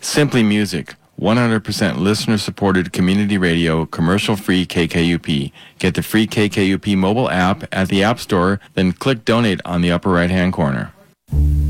Simply Music, 100% listener-supported community radio, commercial-free KKUP. Get the free KKUP mobile app at the App Store, then click Donate on the upper right-hand corner.